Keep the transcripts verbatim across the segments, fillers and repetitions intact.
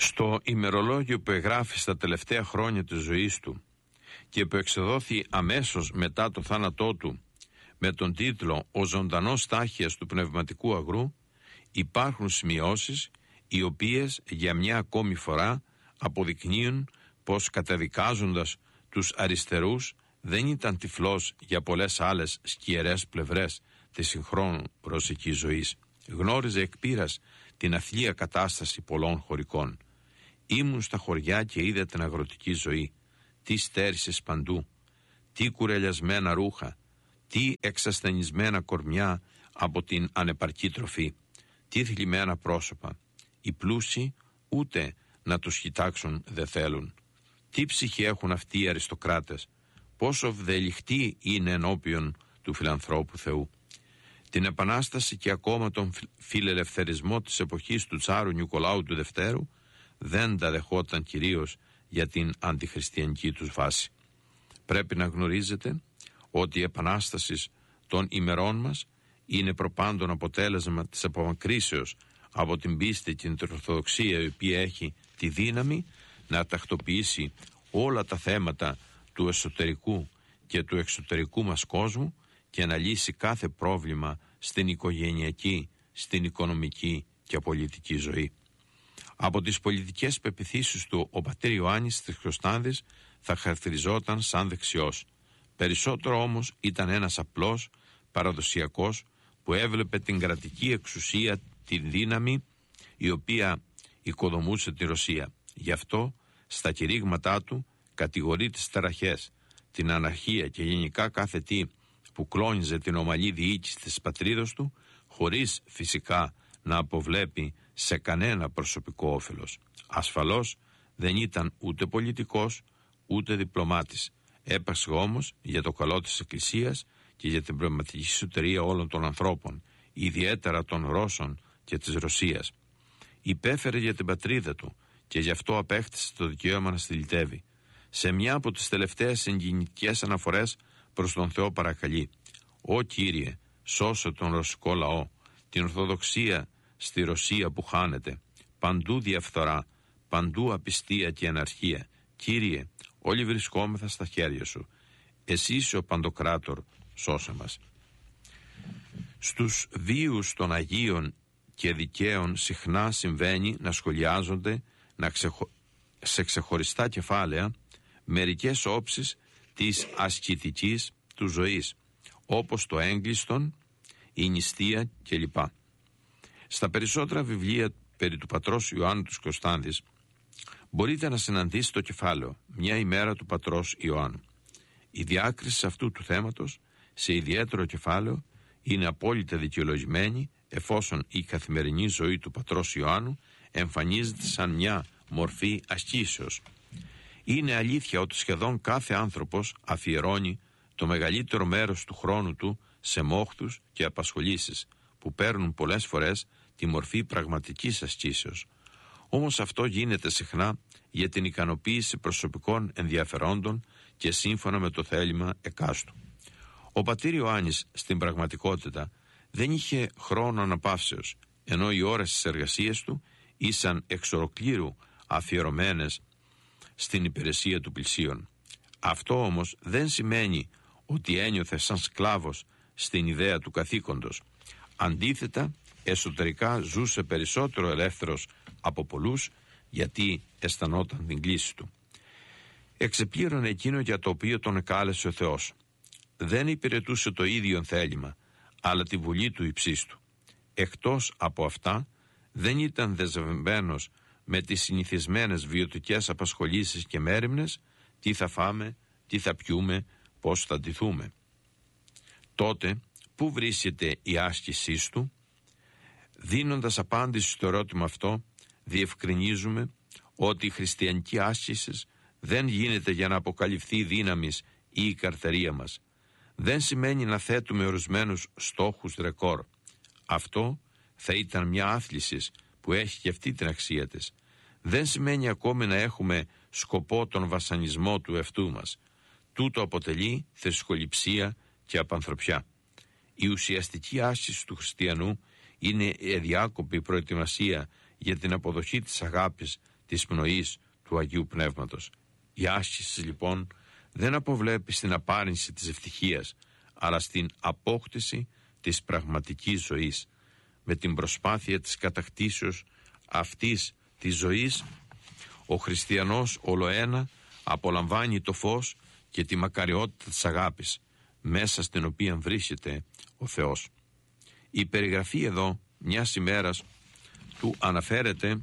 Στο ημερολόγιο που εγγράφει στα τελευταία χρόνια της ζωής του και που εξεδόθη αμέσως μετά το θάνατό του με τον τίτλο «Ο ζωντανός τάχιας του πνευματικού αγρού», υπάρχουν σημειώσεις οι οποίες για μια ακόμη φορά αποδεικνύουν πως, καταδικάζοντας τους αριστερούς, δεν ήταν τυφλός για πολλές άλλες σκιερές πλευρές της συγχρόνου ρωσικής ζωής. Γνώριζε εκ πείρας την αθλία κατάσταση πολλών χωρικών. Ήμουν στα χωριά και είδα την αγροτική ζωή. Τι στέρησες παντού, τι κουρελιασμένα ρούχα, τι εξασθενισμένα κορμιά από την ανεπαρκή τροφή, τι θλιμμένα πρόσωπα. Οι πλούσιοι ούτε να τους κοιτάξουν δεν θέλουν. Τι ψυχή έχουν αυτοί οι αριστοκράτες, πόσο βδελιχτοί είναι ενώπιον του φιλανθρώπου Θεού. Την Επανάσταση και ακόμα τον φιλελευθερισμό της εποχής του Τσάρου Νικολάου του Δευτέρου δεν τα δεχόταν κυρίως για την αντιχριστιανική τους βάση. Πρέπει να γνωρίζετε ότι η Επανάσταση των ημερών μας είναι προπάντων αποτέλεσμα της απομακρύσεως από την πίστη και την Ορθοδοξία, η οποία έχει τη δύναμη να τακτοποιήσει όλα τα θέματα του εσωτερικού και του εξωτερικού μας κόσμου και να λύσει κάθε πρόβλημα στην οικογενειακή, στην οικονομική και πολιτική ζωή. Από τις πολιτικές πεποιθήσεις του, ο πατήρ Ιωάννης Τριχοστάνδης θα χαρακτηριζόταν σαν δεξιός. Περισσότερο όμως ήταν ένας απλός παραδοσιακός που έβλεπε την κρατική εξουσία, την δύναμη η οποία οικοδομούσε τη Ρωσία. Γι' αυτό στα κηρύγματά του κατηγορεί τις ταραχές, την αναρχία και γενικά κάθε τι που κλώνιζε την ομαλή διοίκηση της πατρίδος του, χωρίς φυσικά να αποβλέπει σε κανένα προσωπικό όφελος. Ασφαλώς δεν ήταν ούτε πολιτικός ούτε διπλωμάτης. Έπαξε όμως για το καλό της Εκκλησίας και για την πνευματική σωτηρία όλων των ανθρώπων, ιδιαίτερα των Ρώσων και της Ρωσίας. Υπέφερε για την πατρίδα του και γι' αυτό απέκτησε το δικαίωμα να στυλιτεύει. Σε μια από τις τελευταίες συγκινητικές αναφορές προς τον Θεό παρακαλεί: «Ω Κύριε, σώσε τον ρωσικό λαό, την Ορθοδοξία στη Ρωσία που χάνεται, παντού διαφθορά, παντού απιστία και αναρχία. Κύριε, όλοι βρισκόμεθα στα χέρια σου. Εσύ είσαι ο Παντοκράτορ, σώσε μας». Στους βίους των Αγίων και δικαίων συχνά συμβαίνει να σχολιάζονται να ξεχω... σε ξεχωριστά κεφάλαια μερικές όψεις της ασκητικής του ζωής, όπως το έγκλειστον, η νηστεία κλπ. Στα περισσότερα βιβλία περί του πατρός Ιωάννου του Κωνστάνδης μπορείτε να συναντήσετε το κεφάλαιο «Μια ημέρα του πατρός Ιωάννου». Η διάκριση αυτού του θέματος σε ιδιαίτερο κεφάλαιο είναι απόλυτα δικαιολογημένη, εφόσον η καθημερινή ζωή του πατρός Ιωάννου εμφανίζεται σαν μια μορφή ασκήσεως. Είναι αλήθεια ότι σχεδόν κάθε άνθρωπος αφιερώνει το μεγαλύτερο μέρος του χρόνου του σε μόχθους και απασχολήσεις που παίρνουν πολλές φορές τη μορφή πραγματικής ασκήσεως. Όμως αυτό γίνεται συχνά για την ικανοποίηση προσωπικών ενδιαφερόντων και σύμφωνα με το θέλημα εκάστου. Ο πατήρ Ιωάννης στην πραγματικότητα δεν είχε χρόνο αναπαύσεως, ενώ οι ώρες της εργασίας του ήσαν εξ ολοκλήρου αφιερωμένες στην υπηρεσία του πλησίον. Αυτό όμως δεν σημαίνει ότι ένιωθε σαν σκλάβος στην ιδέα του καθήκοντος. Αντίθετα, εσωτερικά ζούσε περισσότερο ελεύθερος από πολλούς, γιατί αισθανόταν την κλίση του. Εξεπλήρωνε εκείνο για το οποίο τον εκάλεσε ο Θεός. Δεν υπηρετούσε το ίδιο θέλημα, αλλά τη βουλή του υψίστου. Εκτός από αυτά, δεν ήταν δεσμευμένος με τις συνηθισμένες βιωτικές απασχολήσεις και μέριμνες, τι θα φάμε, τι θα πιούμε, πώς θα ντυθούμε. Τότε, πού βρίσκεται η άσκησή του? Δίνοντας απάντηση στο ερώτημα αυτό, διευκρινίζουμε ότι η χριστιανική άσκηση δεν γίνεται για να αποκαλυφθεί η δύναμης ή η καρτερία μας. Δεν σημαίνει να θέτουμε ορισμένους στόχους ρεκόρ. Αυτό θα ήταν μια άθληση που έχει και αυτή την αξία της. Δεν σημαίνει ακόμη να έχουμε σκοπό τον βασανισμό του εαυτού μας. Τούτο αποτελεί θρησκοληψία και απανθρωπιά. Η ουσιαστική άσκηση του χριστιανού είναι η αδιάκοπη προετοιμασία για την αποδοχή της αγάπης, της πνοής του Αγίου Πνεύματος. Η άσκηση λοιπόν δεν αποβλέπει στην απάρνηση της ευτυχίας, αλλά στην απόκτηση της πραγματικής ζωής. Με την προσπάθεια της κατακτήσεως αυτής της ζωής, ο χριστιανός ολοένα απολαμβάνει το φως και τη μακαριότητα της αγάπης, μέσα στην οποία βρίσκεται ο Θεός. Η περιγραφή εδώ μιας ημέρας του αναφέρεται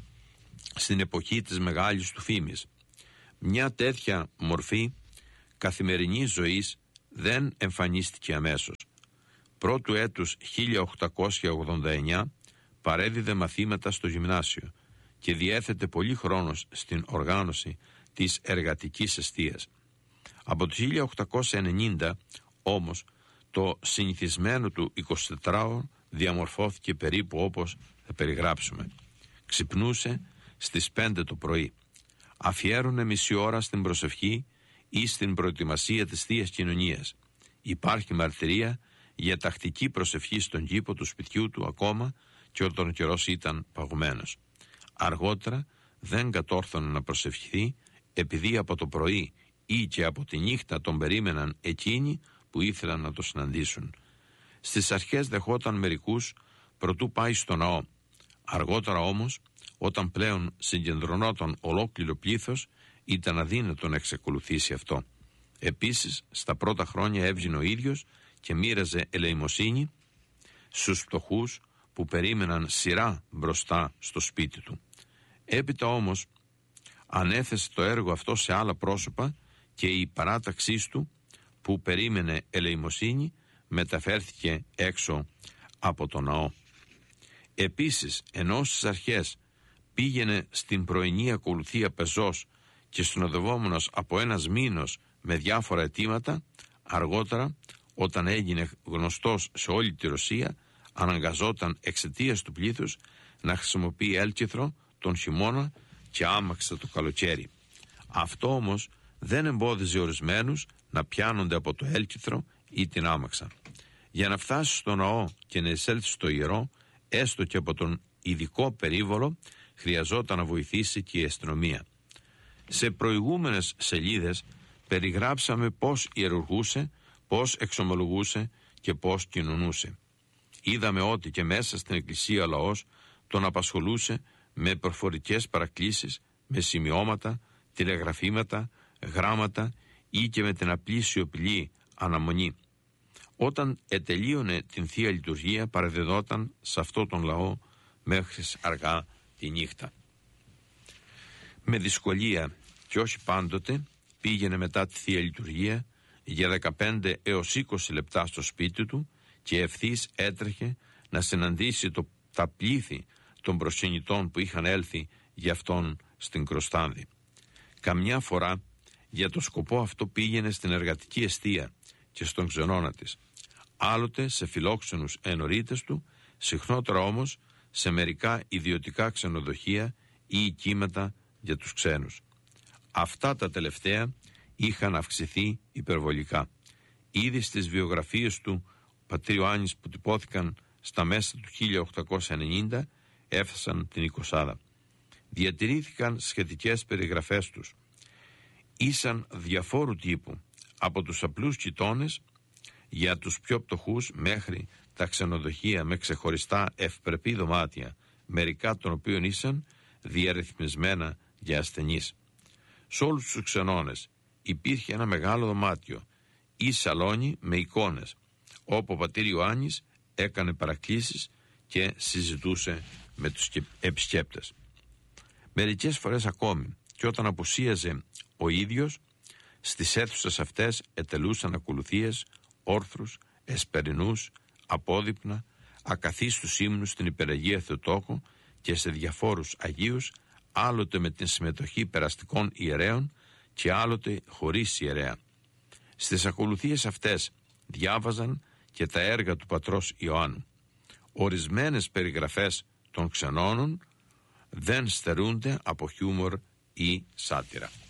στην εποχή της μεγάλης του φήμης. Μια τέτοια μορφή καθημερινής ζωής δεν εμφανίστηκε αμέσως. Πρώτου έτους χίλια οκτακόσια ογδόντα εννιά παρέδιδε μαθήματα στο γυμνάσιο και διέθετε πολύ χρόνος στην οργάνωση της εργατικής εστίας. Από το χίλια οκτακόσια ενενήντα όμως το συνηθισμένο του εικοσιτετράωρο διαμορφώθηκε περίπου όπως θα περιγράψουμε. Ξυπνούσε στις πέντε το πρωί. Αφιέρωνε μισή ώρα στην προσευχή ή στην προετοιμασία της Θείας Κοινωνίας. Υπάρχει μαρτυρία για τακτική προσευχή στον κήπο του σπιτιού του ακόμα και όταν ο καιρός ήταν παγωμένος. Αργότερα δεν κατόρθωνε να προσευχηθεί επειδή από το πρωί ή και από τη νύχτα τον περίμεναν εκείνοι που ήθελαν να το συναντήσουν. Στις αρχές δεχόταν μερικούς προτού πάει στο ναό. Αργότερα όμως, όταν πλέον συγκεντρωνόταν ολόκληρο πλήθος, ήταν αδύνατο να εξακολουθήσει αυτό. Επίσης, στα πρώτα χρόνια έβγαινε ο ίδιος και μοίραζε ελεημοσύνη στους φτωχούς που περίμεναν σειρά μπροστά στο σπίτι του. Έπειτα όμως ανέθεσε το έργο αυτό σε άλλα πρόσωπα και η παράταξή του που περίμενε ελεημοσύνη μεταφέρθηκε έξω από το ναό. Επίσης, ενώ στις αρχές πήγαινε στην πρωινή ακολουθία πεζός και συνοδευόμενος από ένας μήνος με διάφορα αιτήματα, αργότερα όταν έγινε γνωστός σε όλη τη Ρωσία, αναγκαζόταν εξαιτίας του πλήθους να χρησιμοποιεί έλκυθρο τον χειμώνα και άμαξα το καλοκαίρι. Αυτό όμως δεν εμπόδιζε ορισμένους να πιάνονται από το έλκυθρο ή την άμαξα. Για να φτάσει στο ναό και να εισέλθει στο ιερό, έστω και από τον ειδικό περίβολο, χρειαζόταν να βοηθήσει και η αστυνομία. Σε προηγούμενες σελίδες περιγράψαμε πώς ιερουργούσε, πώς εξομολογούσε και πώς κοινωνούσε. Είδαμε ότι και μέσα στην εκκλησία ο λαός τον απασχολούσε με προφορικές παρακλήσεις, με σημειώματα, τηλεγραφήματα, γράμματα ή και με την απλή σιωπηλή αναμονή. Όταν ετελείωνε την Θεία Λειτουργία, παραδεδόταν σε αυτό τον λαό μέχρι αργά τη νύχτα. Με δυσκολία και όχι πάντοτε πήγαινε μετά τη Θεία Λειτουργία για δεκαπέντε έως είκοσι λεπτά στο σπίτι του και ευθύς έτρεχε να συναντήσει το, τα πλήθη των προσκυνητών που είχαν έλθει για αυτόν στην Κροστάνδη. Καμιά φορά για το σκοπό αυτό πήγαινε στην εργατική εστία και στον ξενώνα της. Άλλοτε σε φιλόξενους ενορίτες του, συχνότερα όμως σε μερικά ιδιωτικά ξενοδοχεία ή οικίματα για τους ξένους. Αυτά τα τελευταία είχαν αυξηθεί υπερβολικά. Ήδη στις βιογραφίες του πατρί Ιωάννης που τυπώθηκαν στα μέσα του χίλια οκτακόσια ενενήντα έφτασαν την εικοσάδα. Διατηρήθηκαν σχετικές περιγραφές τους. Ήσαν διαφόρου τύπου, από τους απλούς κοιτώνες για τους πιο πτωχούς μέχρι τα ξενοδοχεία με ξεχωριστά ευπρεπή δωμάτια, μερικά των οποίων ήσαν διαρρυθμισμένα για ασθενείς. Σε όλους τους ξενώνες υπήρχε ένα μεγάλο δωμάτιο ή σαλόνι με εικόνες, όπου ο πατήρ Ιωάννης έκανε παρακλήσεις και συζητούσε με τους επισκέπτες. Μερικές φορές ακόμη και όταν απουσίαζε ο ίδιος, στις αίθουσες αυτές ετελούσαν ακολουθίες, όρθρους, εσπερινούς, απόδειπνα, ακαθίστους ύμνους στην Υπεραγία Θεοτόκο και σε διαφόρους Αγίους, άλλοτε με την συμμετοχή περαστικών ιερέων και άλλοτε χωρίς ιερέα. Στις ακολουθίες αυτές διάβαζαν και τα έργα του πατρός Ιωάννου. Ορισμένες περιγραφές των ξενώνων δεν στερούνται από χιούμορ ή σάτυρα.